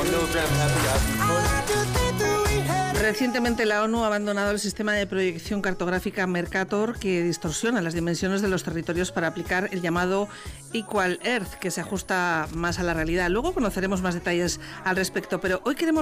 Recientemente la ONU ha abandonado el sistema de proyección cartográfica Mercator, que distorsiona las dimensiones de los territorios para aplicar el llamado Equal Earth, que se ajusta más a la realidad. Luego conoceremos más detalles al respecto, pero hoy queremos